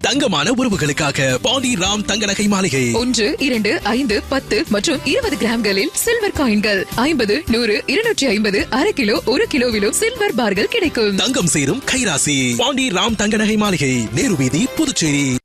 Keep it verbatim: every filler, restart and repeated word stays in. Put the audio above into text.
தங்கமான உறவுகளுக்காக பாண்டி ராம் தங்க நகை மாளிகை. ஒன்று இரண்டு ஐந்து பத்து மற்றும் இருபது கிராம்களில் சில்வர் காயின்கள், ஐம்பது நூறு இருநூற்றி ஐம்பது அரை கிலோ ஒரு கிலோவிலும் சில்வர் பார்கள் கிடைக்கும். தங்கம் சேரும் கைராசி பாண்டி ராம் தங்க நகை மாளிகை, நேரு வீதி, புதுச்சேரி.